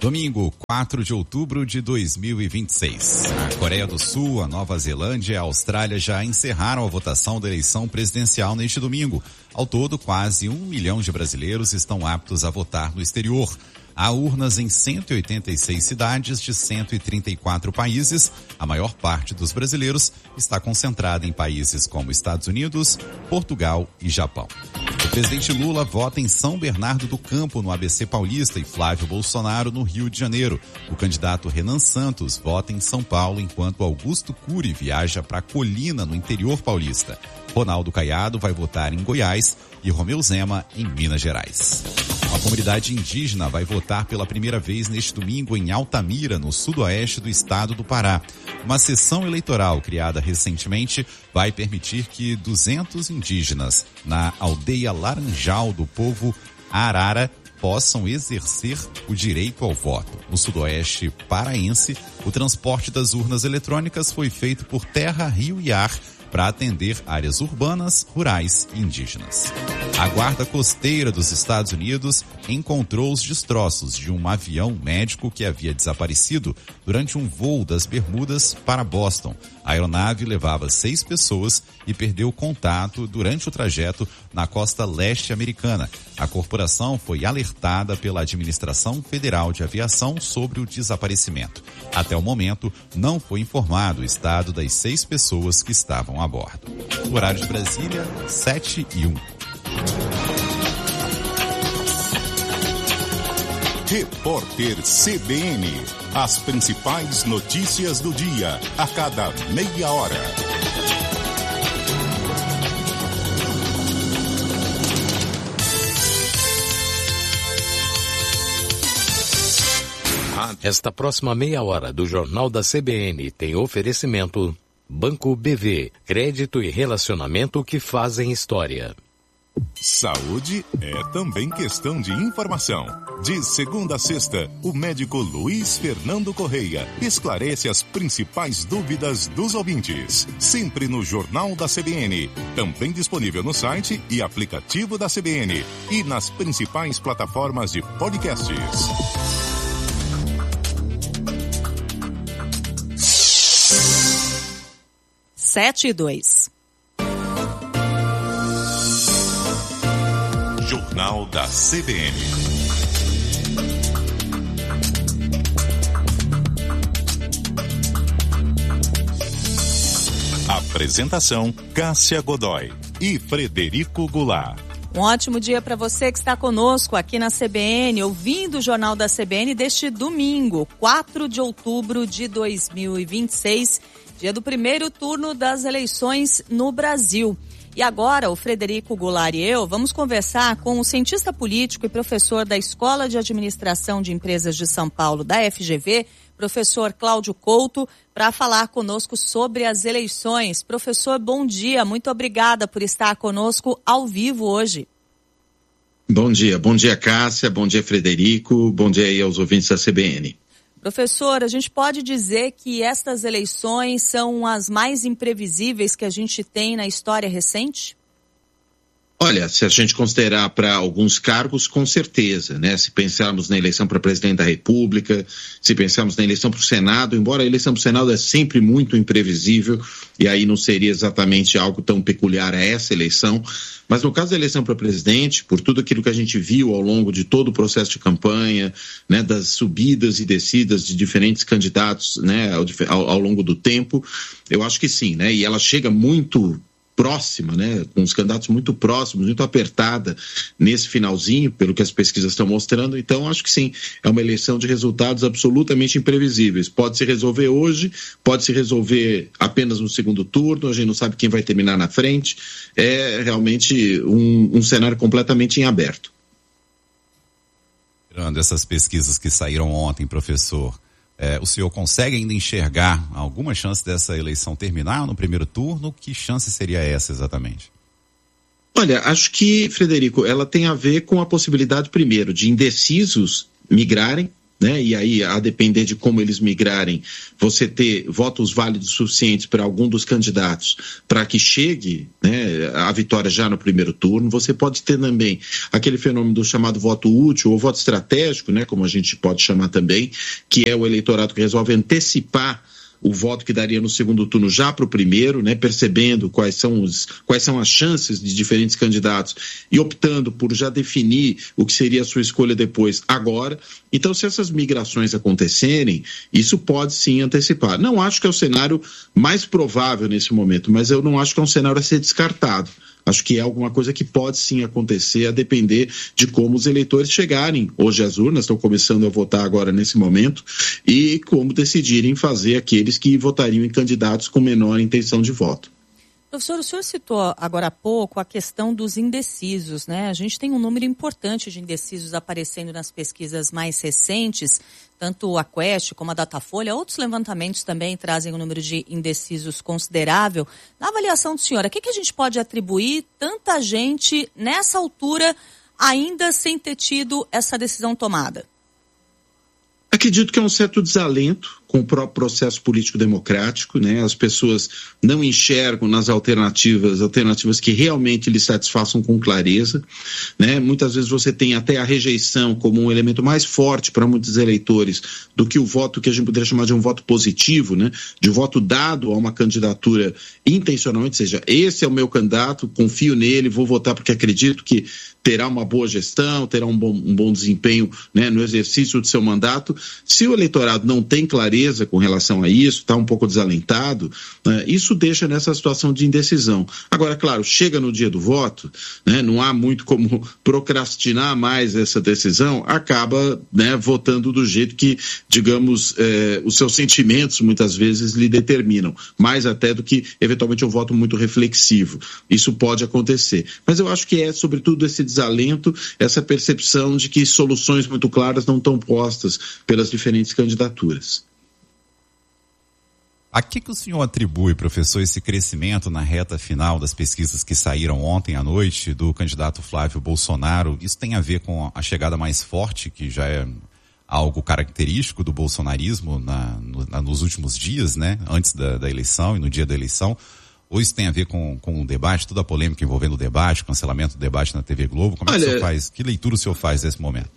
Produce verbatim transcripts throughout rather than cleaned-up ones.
Domingo, quatro de outubro de dois mil e vinte e seis. A Coreia do Sul, a Nova Zelândia e a Austrália já encerraram a votação da eleição presidencial neste domingo. Ao todo, quase um milhão de brasileiros estão aptos a votar no exterior. Há urnas em cento e oitenta e seis cidades de cento e trinta e quatro países. A maior parte dos brasileiros está concentrada em países como Estados Unidos, Portugal e Japão. O presidente Lula vota em São Bernardo do Campo, no A B C Paulista, e Flávio Bolsonaro, no Rio de Janeiro. O candidato Renan Santos vota em São Paulo, enquanto Augusto Cury viaja para Colina, no interior paulista. Ronaldo Caiado vai votar em Goiás e Romeu Zema em Minas Gerais. A comunidade indígena vai votar pela primeira vez neste domingo em Altamira, no sudoeste do estado do Pará. Uma sessão eleitoral criada recentemente vai permitir que duzentos indígenas na aldeia Laranjal do povo Arara possam exercer o direito ao voto. No sudoeste paraense, o transporte das urnas eletrônicas foi feito por terra, rio e ar, para atender áreas urbanas, rurais e indígenas. A Guarda Costeira dos Estados Unidos encontrou os destroços de um avião médico que havia desaparecido durante um voo das Bermudas para Boston. A aeronave levava seis pessoas e perdeu contato durante o trajeto na costa leste americana. A corporação foi alertada pela Administração Federal de Aviação sobre o desaparecimento. Até o momento, não foi informado o estado das seis pessoas que estavam a bordo. O horário de Brasília, sete e um. Repórter C B N. As principais notícias do dia, a cada meia hora. Esta próxima meia hora do Jornal da C B N tem oferecimento Banco B V, crédito e relacionamento que fazem história. Saúde é também questão de informação. De segunda a sexta, o médico Luiz Fernando Correia esclarece as principais dúvidas dos ouvintes. Sempre no Jornal da C B N. Também disponível no site e aplicativo da C B N. E nas principais plataformas de podcasts. Sete e dois. Jornal da C B N. Apresentação: Cássia Godoy e Frederico Goulart. Um ótimo dia para você que está conosco aqui na C B N, ouvindo o Jornal da C B N deste domingo, quatro de outubro de dois mil e vinte e seis, dia do primeiro turno das eleições no Brasil. E agora, o Frederico Goulart e eu vamos conversar com o cientista político e professor da Escola de Administração de Empresas de São Paulo, da F G V, professor Cláudio Couto, para falar conosco sobre as eleições. Professor, bom dia, muito obrigada por estar conosco ao vivo hoje. Bom dia, bom dia Cássia, bom dia Frederico, bom dia aí aos ouvintes da C B N. Professor, a gente pode dizer que estas eleições são as mais imprevisíveis que a gente tem na história recente? Olha, se a gente considerar para alguns cargos, com certeza, né? Se pensarmos na eleição para presidente da República, se pensarmos na eleição para o Senado, embora a eleição para o Senado é sempre muito imprevisível, e aí não seria exatamente algo tão peculiar a essa eleição, mas no caso da eleição para presidente, por tudo aquilo que a gente viu ao longo de todo o processo de campanha, né, das subidas e descidas de diferentes candidatos, né, ao, ao longo do tempo, eu acho que sim, né? E ela chega muito próxima, né, com os candidatos muito próximos, muito apertada nesse finalzinho, pelo que as pesquisas estão mostrando. Então, acho que sim, é uma eleição de resultados absolutamente imprevisíveis. Pode se resolver hoje, pode se resolver apenas no segundo turno, a gente não sabe quem vai terminar na frente. É realmente um, um cenário completamente em aberto. Tirando essas pesquisas que saíram ontem, professor, É, o senhor consegue ainda enxergar alguma chance dessa eleição terminar no primeiro turno? Que chance seria essa exatamente? Olha, acho que, Frederico, ela tem a ver com a possibilidade, primeiro, de indecisos migrarem né? E aí, a depender de como eles migrarem, você ter votos válidos suficientes para algum dos candidatos para que chegue, né, a vitória já no primeiro turno. Você pode ter também aquele fenômeno do chamado voto útil ou voto estratégico, né, como a gente pode chamar também, que é o eleitorado que resolve antecipar o voto que daria no segundo turno já para o primeiro, né, percebendo quais são, os, quais são as chances de diferentes candidatos e optando por já definir o que seria a sua escolha depois, agora. Então, se essas migrações acontecerem, isso pode sim antecipar. Não acho que é o cenário mais provável nesse momento, mas eu não acho que é um cenário a ser descartado. Acho que é alguma coisa que pode sim acontecer, a depender de como os eleitores chegarem hoje às urnas, estão começando a votar agora nesse momento, e como decidirem fazer aqueles que votariam em candidatos com menor intenção de voto. Professor, o senhor citou agora há pouco a questão dos indecisos, né? A gente tem um número importante de indecisos aparecendo nas pesquisas mais recentes, tanto a Quest como a Datafolha, outros levantamentos também trazem um número de indecisos considerável. Na avaliação do senhor, a que, que a gente pode atribuir tanta gente nessa altura ainda sem ter tido essa decisão tomada? Acredito que é um certo desalento com o próprio processo político-democrático, né? As pessoas não enxergam nas alternativas, alternativas que realmente lhes satisfaçam com clareza, né? Muitas vezes você tem até a rejeição como um elemento mais forte para muitos eleitores do que o voto que a gente poderia chamar de um voto positivo, né? De voto dado a uma candidatura intencionalmente, ou seja, esse é o meu candidato, confio nele, vou votar porque acredito que terá uma boa gestão, terá um bom, um bom desempenho, né, no exercício do seu mandato. Se o eleitorado não tem clareza com relação a isso, está um pouco desalentado, né, isso deixa nessa situação de indecisão. Agora, claro, chega no dia do voto, né, não há muito como procrastinar mais essa decisão, acaba, né, votando do jeito que, digamos, eh, os seus sentimentos muitas vezes lhe determinam, mais até do que, eventualmente, um voto muito reflexivo. Isso pode acontecer. Mas eu acho que é, sobretudo, esse desalento, essa percepção de que soluções muito claras não estão postas pelas diferentes candidaturas. A que, que o senhor atribui, professor, esse crescimento na reta final das pesquisas que saíram ontem à noite do candidato Flávio Bolsonaro? Isso tem a ver com a chegada mais forte, que já é algo característico do bolsonarismo na, no, na, nos últimos dias, né? Antes da, da eleição e no dia da eleição? Ou isso tem a ver com, com o debate, toda a polêmica envolvendo o debate, o cancelamento do debate na T V Globo? Como é que Olha, o senhor faz? Que leitura o senhor faz nesse momento?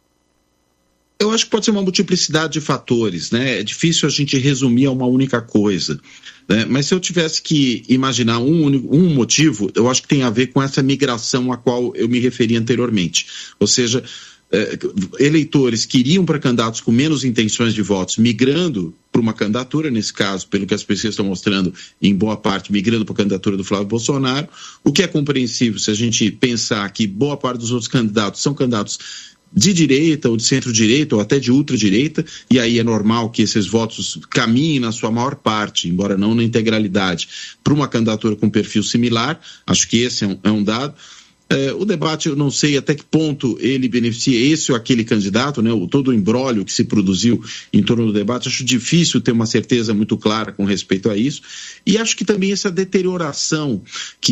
Eu acho que pode ser uma multiplicidade de fatores, né? É difícil a gente resumir a uma única coisa, né? Mas se eu tivesse que imaginar um, um motivo, eu acho que tem a ver com essa migração a qual eu me referi anteriormente. Ou seja, eh, eleitores que iriam para candidatos com menos intenções de votos, migrando para uma candidatura, nesse caso, pelo que as pesquisas estão mostrando, em boa parte, migrando para a candidatura do Flávio Bolsonaro, o que é compreensível se a gente pensar que boa parte dos outros candidatos são candidatos de direita ou de centro-direita ou até de ultradireita, e aí é normal que esses votos caminhem na sua maior parte, embora não na integralidade, para uma candidatura com perfil similar. Acho que esse é um, é um dado. É, o debate, eu não sei até que ponto ele beneficia esse ou aquele candidato, né? O, todo o imbróglio que se produziu em torno do debate, acho difícil ter uma certeza muito clara com respeito a isso. E acho que também essa deterioração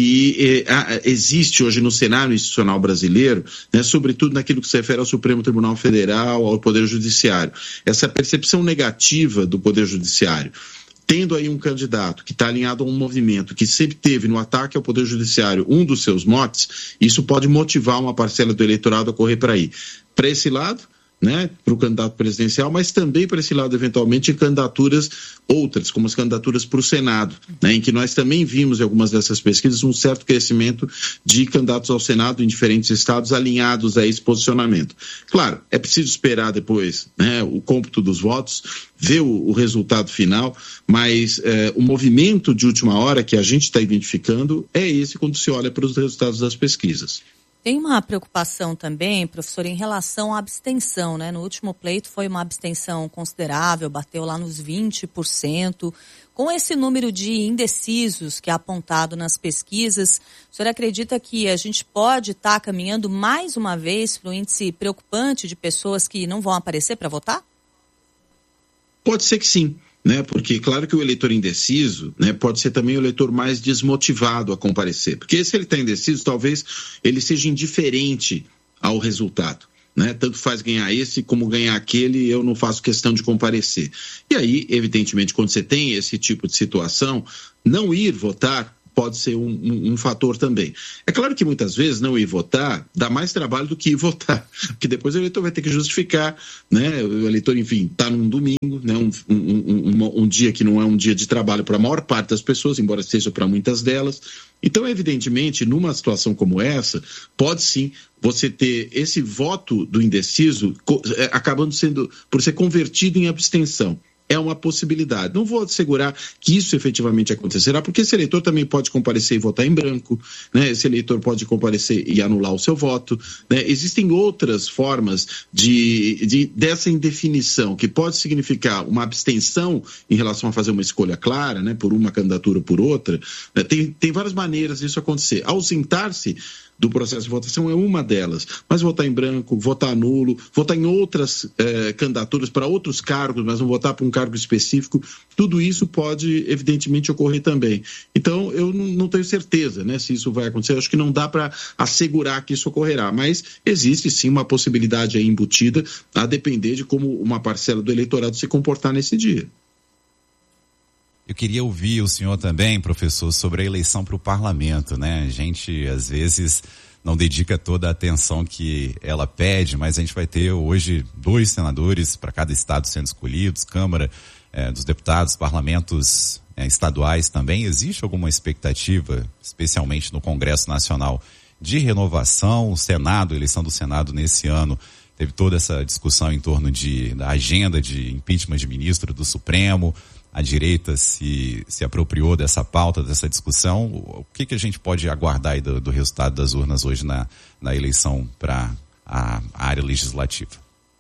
que é, existe hoje no cenário institucional brasileiro, né? Sobretudo naquilo que se refere ao Supremo Tribunal Federal, ao Poder Judiciário. Essa percepção negativa do Poder Judiciário, tendo aí um candidato que está alinhado a um movimento que sempre teve no ataque ao Poder Judiciário um dos seus motes, isso pode motivar uma parcela do eleitorado a correr para aí. Para esse lado, né, para o candidato presidencial, mas também para esse lado, eventualmente, em candidaturas outras, como as candidaturas para o Senado, né, em que nós também vimos em algumas dessas pesquisas um certo crescimento de candidatos ao Senado em diferentes estados alinhados a esse posicionamento. Claro, é preciso esperar depois, né, o cômputo dos votos, ver o, o resultado final, mas eh, o movimento de última hora que a gente está identificando é esse quando se olha para os resultados das pesquisas. Tem uma preocupação também, professor, em relação à abstenção, né? No último pleito foi uma abstenção considerável, bateu lá nos vinte por cento. Com esse número de indecisos que é apontado nas pesquisas, o senhor acredita que a gente pode estar caminhando mais uma vez para um índice preocupante de pessoas que não vão aparecer para votar? Pode ser que sim. Né, porque claro que o eleitor indeciso, né, pode ser também o eleitor mais desmotivado a comparecer, porque se ele está indeciso, talvez ele seja indiferente ao resultado, né? Tanto faz ganhar esse como ganhar aquele, eu não faço questão de comparecer. E aí, evidentemente, quando você tem esse tipo de situação, não ir votar pode ser um, um, um fator também. É claro que muitas vezes não ir votar dá mais trabalho do que ir votar, porque depois o eleitor vai ter que justificar, né? O eleitor, enfim, está num domingo, né? um, um, um, um dia que não é um dia de trabalho para a maior parte das pessoas, embora seja para muitas delas. Então, evidentemente, numa situação como essa, pode sim você ter esse voto do indeciso acabando sendo, por ser convertido em abstenção. É uma possibilidade. Não vou assegurar que isso efetivamente acontecerá, porque esse eleitor também pode comparecer e votar em branco, né? Esse eleitor pode comparecer e anular o seu voto, né? Existem outras formas de, de, dessa indefinição, que pode significar uma abstenção em relação a fazer uma escolha clara, né? Por uma candidatura ou por outra, né? Tem, tem várias maneiras disso acontecer. Ausentar-se do processo de votação é uma delas, mas votar em branco, votar nulo, votar em outras eh, candidaturas para outros cargos, mas não votar para um cargo específico, tudo isso pode evidentemente ocorrer também. Então eu não, não tenho certeza, né, se isso vai acontecer, eu acho que não dá para assegurar que isso ocorrerá, mas existe sim uma possibilidade aí embutida, a depender de como uma parcela do eleitorado se comportar nesse dia. Eu queria ouvir o senhor também, professor, sobre a eleição para o parlamento, né? A gente, às vezes, não dedica toda a atenção que ela pede, mas a gente vai ter hoje dois senadores para cada estado sendo escolhidos, Câmara eh, dos Deputados, parlamentos eh, estaduais também. Existe alguma expectativa, especialmente no Congresso Nacional, de renovação? O Senado, a eleição do Senado nesse ano, teve toda essa discussão em torno de, da agenda de impeachment de ministro do Supremo. A direita se, se apropriou dessa pauta, dessa discussão. O que, que a gente pode aguardar aí do, do resultado das urnas hoje na, na eleição para a, a área legislativa?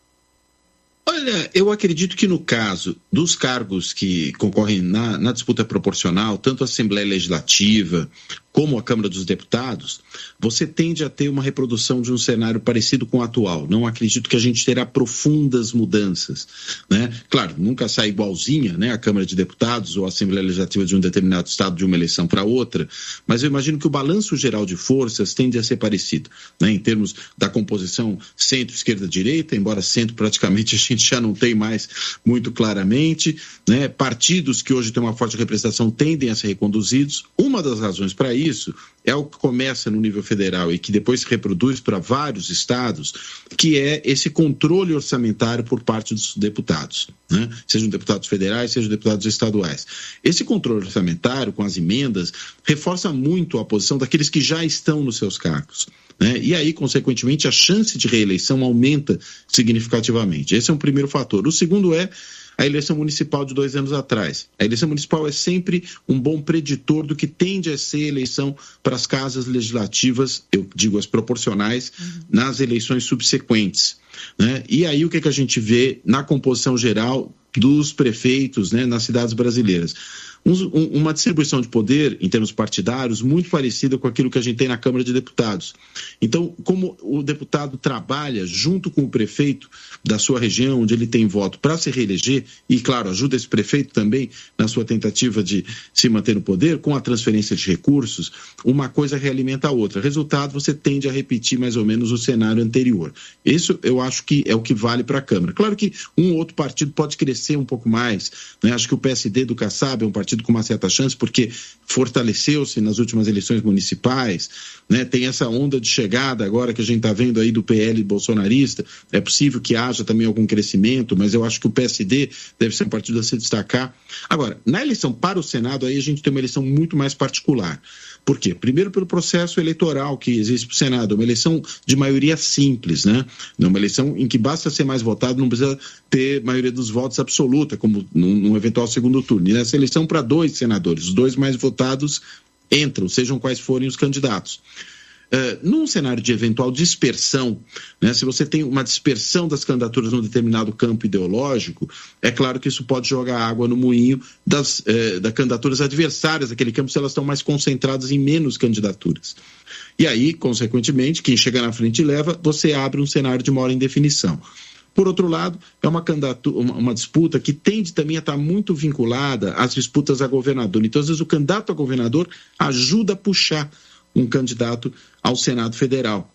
Olha, eu acredito que no caso dos cargos que concorrem na, na disputa proporcional, tanto a Assembleia Legislativa como a Câmara dos Deputados, você tende a ter uma reprodução de um cenário parecido com o atual. Não acredito que a gente terá profundas mudanças, né? Claro, nunca sai igualzinha, né, a Câmara de Deputados ou a Assembleia Legislativa de um determinado estado de uma eleição para outra, mas eu imagino que o balanço geral de forças tende a ser parecido, né, em termos da composição centro, esquerda, direita, embora centro praticamente a gente já não tem mais muito claramente, né? Partidos que hoje têm uma forte representação tendem a ser reconduzidos. Uma das razões para isso Isso é o que começa no nível federal e que depois se reproduz para vários estados, que é esse controle orçamentário por parte dos deputados, né? Sejam deputados federais, sejam deputados estaduais. Esse controle orçamentário, com as emendas, reforça muito a posição daqueles que já estão nos seus cargos, né? E aí, consequentemente, a chance de reeleição aumenta significativamente. Esse é um primeiro fator. O segundo é a eleição municipal de dois anos atrás. A eleição municipal é sempre um bom preditor do que tende a ser a eleição para as casas legislativas, eu digo as proporcionais, uhum. nas eleições subsequentes, né? E aí o que, que a gente vê na composição geral dos prefeitos, né, nas cidades brasileiras? Um, uma distribuição de poder, em termos partidários, muito parecida com aquilo que a gente tem na Câmara de Deputados. Então, como o deputado trabalha junto com o prefeito da sua região, onde ele tem voto, para se reeleger, e, claro, ajuda esse prefeito também na sua tentativa de se manter no poder, com a transferência de recursos, uma coisa realimenta a outra. Resultado, você tende a repetir mais ou menos o cenário anterior. Isso eu acho que é o que vale para a Câmara. Claro que um ou outro partido pode crescer um pouco mais, né? Acho que o P S D do Kassab é um partido com uma certa chance, porque fortaleceu-se nas últimas eleições municipais, né? Tem essa onda de chegada agora que a gente está vendo aí do P L bolsonarista. É possível que haja também algum crescimento, mas eu acho que o P S D deve ser um partido a se destacar. Agora, na eleição para o Senado, aí a gente tem uma eleição muito mais particular. Por quê? Primeiro, pelo processo eleitoral que existe para o Senado, uma eleição de maioria simples, né? Uma eleição em que basta ser mais votado, não precisa ter maioria dos votos absoluta, como num, num eventual segundo turno. E nessa eleição, para dois senadores, os dois mais votados entram, sejam quais forem os candidatos. Uh, num cenário de eventual dispersão, né, se você tem uma dispersão das candidaturas num determinado campo ideológico, é claro que isso pode jogar água no moinho das, uh, das candidaturas adversárias daquele campo, se elas estão mais concentradas em menos candidaturas. E aí, consequentemente, quem chega na frente leva, você abre um cenário de maior indefinição. Por outro lado, é uma, uma, uma disputa que tende também a estar muito vinculada às disputas a governador. Então, às vezes, o candidato a governador ajuda a puxar um candidato ao Senado Federal.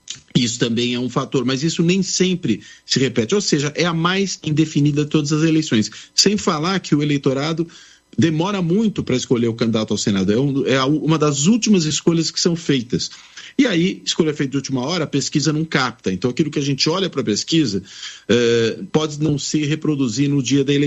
Isso também é um fator, mas isso nem sempre se repete, ou seja, é a mais indefinida de todas as eleições. Sem falar que o eleitorado demora muito para escolher o candidato ao Senado, é, um, é uma das últimas escolhas que são feitas. E aí, escolha feita de última hora, a pesquisa não capta. Então, aquilo que a gente olha para a pesquisa uh, pode não se reproduzir no dia da eleição.